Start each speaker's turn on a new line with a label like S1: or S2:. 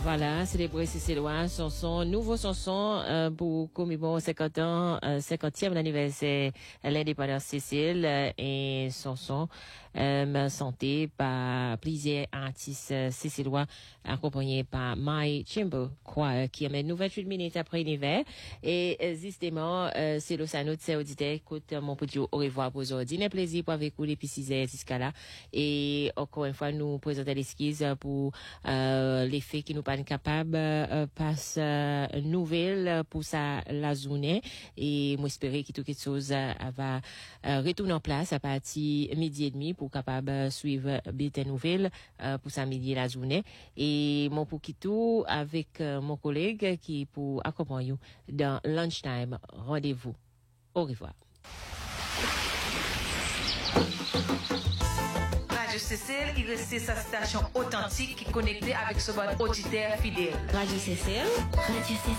S1: Voilà, célébrer ces lois, son nouveau chanson pour commémorer 50 ans, 50e anniversaire de l'indépendance Cécile et chanson santé par plusieurs artistes cécilois accompagnés par My Chamber Choir qui amène nous 28 minutes après l'hiver et justement c'est le salut de ces auditeurs. Écoute mon petit au revoir pour aujourd'hui. Un plaisir pour avec vous depuis 6 heures jusqu'à là et encore une fois nous présenter l'esquisse pour les faits qui nous pas capable passe nouvelle pour ça la journée et moi espérer que quelque chose va retourner en place à partir midi et demi pour capable suivre bulletin nouvelle pour ça midi la journée et mon Poukito avec mon collègue qui pour accompagner dans lunchtime rendez-vous au revoir.
S2: Radio Cécile, il reste sa station authentique qui est connectée avec ce bon auditeur fidèle.
S1: Radio Cécile.
S3: Radio Cécile.